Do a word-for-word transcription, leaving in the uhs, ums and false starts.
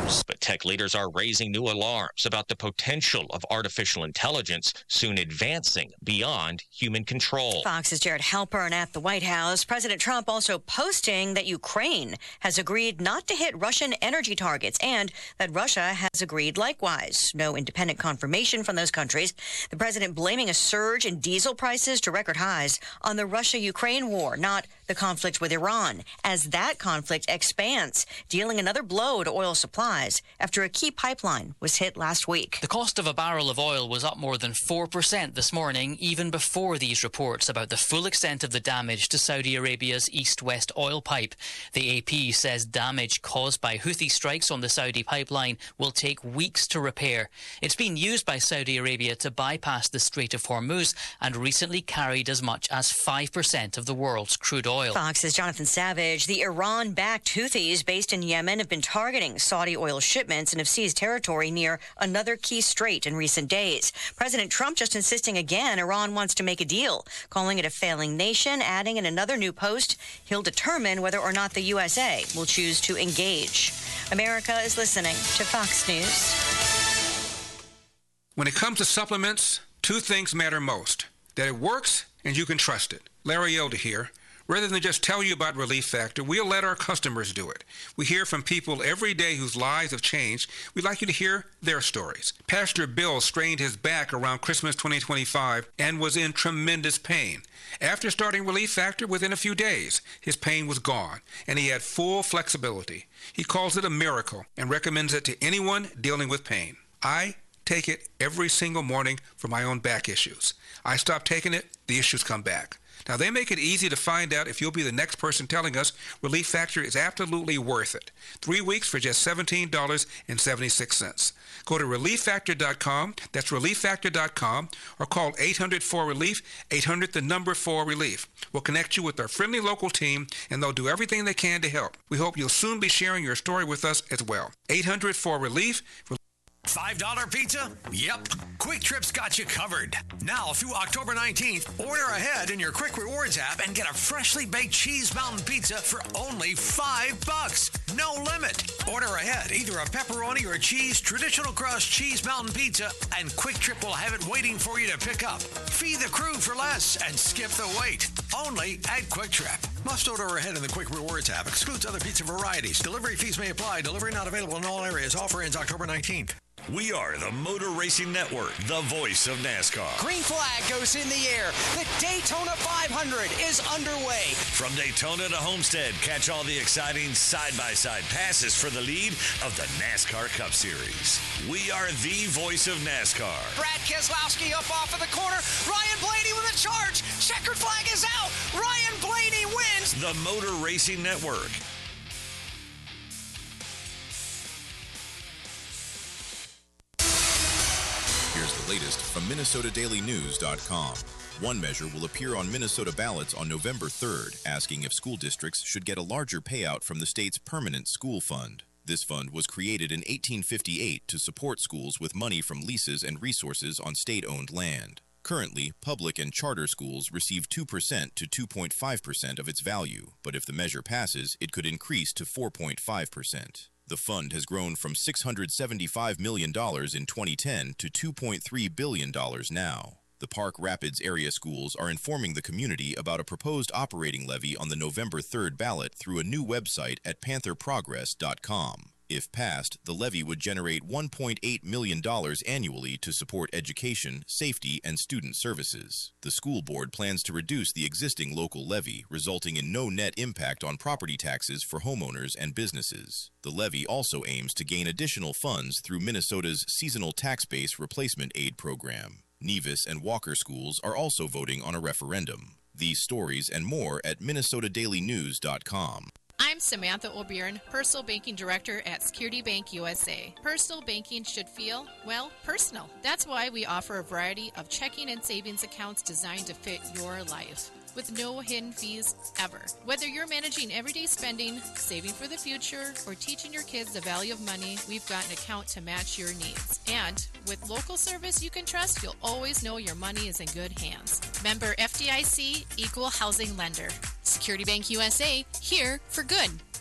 computers. But tech leaders are raising new alarms about the potential of artificial intelligence soon advancing beyond human control. Fox's Jared Halpern at the White House. President Trump also posting that Ukraine has agreed not to hit Russian energy targets and that Russia has agreed likewise. No independent confirmation from those countries. The president blaming a surge in diesel prices to record highs on the Russia-Ukraine war, not the conflict with Iran, as that conflict expands, dealing another blow to oil supplies after a key pipeline was hit last week. The cost of a barrel of oil was up more than four percent this morning, even before these reports about the full extent of the damage to Saudi Arabia's east-west oil pipe. The A P says damage caused by Houthi strikes on the Saudi pipeline will take weeks to repair. It's been used by Saudi Arabia to bypass the Strait of Hormuz and recently carried as much as five percent of the world's crude oil. Fox's Jonathan Savage. The Iran-backed Houthis based in Yemen have been targeting Saudi oil shipments and have seized territory near another key strait in recent days. President Trump just insisting again Iran wants to make a deal, calling it a failing nation, adding in another new post, he'll determine whether or not the U S A will choose to engage. America is listening to Fox News. When it comes to supplements, two things matter most: that it works and you can trust it. Larry Elder here. Rather than just tell you about Relief Factor, we'll let our customers do it. We hear from people every day whose lives have changed. We'd like you to hear their stories. Pastor Bill strained his back around Christmas twenty twenty-five and was in tremendous pain. After starting Relief Factor, within a few days, his pain was gone, and he had full flexibility. He calls it a miracle and recommends it to anyone dealing with pain. I take it every single morning for my own back issues. I stop taking it, the issues come back. Now, they make it easy to find out if you'll be the next person telling us Relief Factor is absolutely worth it. Three weeks for just seventeen dollars and seventy-six cents. Go to relief factor dot com, that's relief factor dot com, or call eight hundred four relief, eight hundred the number four relief. We'll connect you with our friendly local team, and they'll do everything they can to help. We hope you'll soon be sharing your story with us as well. eight hundred four relief. five dollar pizza? Yep. Quick Trip's got you covered. Now through October nineteenth, order ahead in your Quick Rewards app and get a freshly baked cheese mountain pizza for only five bucks. No limit. Order ahead either a pepperoni or cheese traditional crust cheese mountain pizza, and Quick Trip will have it waiting for you to pick up. Feed the crew for less and skip the wait. Only at Quick Trip. Must order ahead in the Quick Rewards app. Excludes other pizza varieties. Delivery fees may apply. Delivery not available in all areas. Offer ends October nineteenth. We are the Motor Racing Network, the voice of NASCAR. Green flag goes in the air. The Daytona five hundred is underway. From Daytona to Homestead, catch all the exciting side-by-side passes for the lead of the NASCAR Cup Series. We are the voice of NASCAR. Brad Keselowski up off of the corner. Ryan Blaney with a charge. Checkered flag is out. Ryan Blaney wins. The Motor Racing Network. Here's the latest from Minnesota Daily News dot com. One measure will appear on Minnesota ballots on November third, asking if school districts should get a larger payout from the state's permanent school fund. This fund was created in eighteen fifty-eight to support schools with money from leases and resources on state-owned land. Currently, public and charter schools receive two percent to two point five percent of its value, but if the measure passes, it could increase to four point five percent. The fund has grown from six hundred seventy-five million dollars in twenty ten to two point three billion dollars now. The Park Rapids area schools are informing the community about a proposed operating levy on the November third ballot through a new website at panther progress dot com. If passed, the levy would generate one point eight million dollars annually to support education, safety, and student services. The school board plans to reduce the existing local levy, resulting in no net impact on property taxes for homeowners and businesses. The levy also aims to gain additional funds through Minnesota's Seasonal Tax Base Replacement Aid program. Nevis and Walker schools are also voting on a referendum. These stories and more at Minnesota Daily News dot com. I'm Samantha O'Byrne, Personal Banking Director at Security Bank U S A. Personal banking should feel, well, personal. That's why we offer a variety of checking and savings accounts designed to fit your life, with no hidden fees ever. Whether you're managing everyday spending, saving for the future, or teaching your kids the value of money, we've got an account to match your needs. And with local service you can trust, you'll always know your money is in good hands. Member F D I C, Equal Housing Lender. Security Bank U S A, here for good.